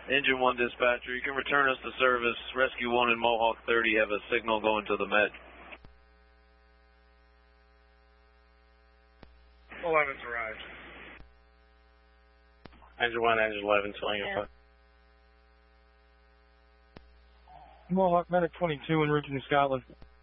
Engine 1 dispatcher, you can return us to service. Rescue 1 and Mohawk 30 have a signal going to the Met. 11's arrived. Engine 1, Engine 11, telling you. Mohawk Medic 22 en route to New Scotland.